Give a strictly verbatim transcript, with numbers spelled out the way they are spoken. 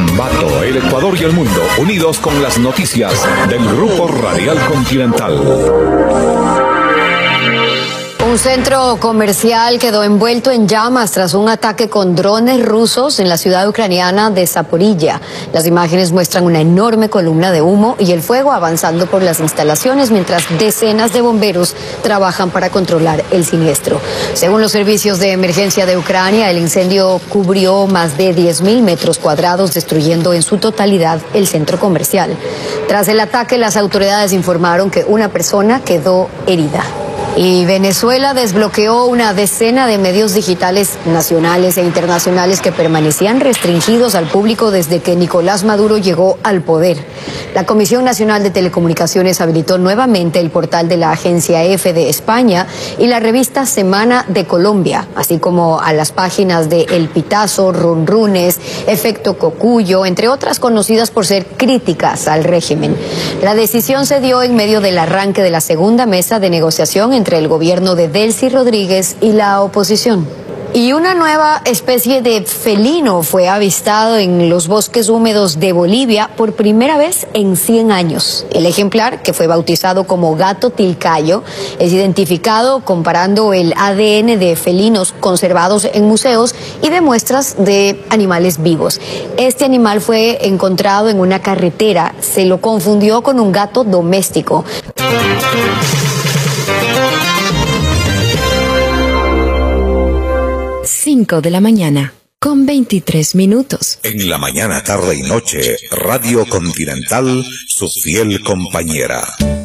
Ambato, el Ecuador y el mundo, unidos con las noticias del Grupo Radial Continental. Un centro comercial quedó envuelto en llamas tras un ataque con drones rusos en la ciudad ucraniana de Zaporilla. Las imágenes muestran una enorme columna de humo y el fuego avanzando por las instalaciones mientras decenas de bomberos trabajan para controlar el siniestro. Según los servicios de emergencia de Ucrania, el incendio cubrió más de diez mil metros cuadrados, destruyendo en su totalidad el centro comercial. Tras el ataque, las autoridades informaron que una persona quedó herida. Y Venezuela desbloqueó una decena de medios digitales nacionales e internacionales que permanecían restringidos al público desde que Nicolás Maduro llegó al poder. La Comisión Nacional de Telecomunicaciones habilitó nuevamente el portal de la agencia EFE de España y la revista Semana de Colombia, así como a las páginas de El Pitazo, Runrunes, Efecto Cocuyo, entre otras conocidas por ser críticas al régimen. La decisión se dio en medio del arranque de la segunda mesa de negociación en entre el gobierno de Delcy Rodríguez y la oposición. Y una nueva especie de felino fue avistado en los bosques húmedos de Bolivia por primera vez en cien años. El ejemplar, que fue bautizado como gato tilcayo, es identificado comparando el A D N de felinos conservados en museos y de muestras de animales vivos. Este animal fue encontrado en una carretera. Se lo confundió con un gato doméstico. cinco de la mañana, con veintitrés minutos. En la mañana, tarde y noche, Radio Continental, su fiel compañera.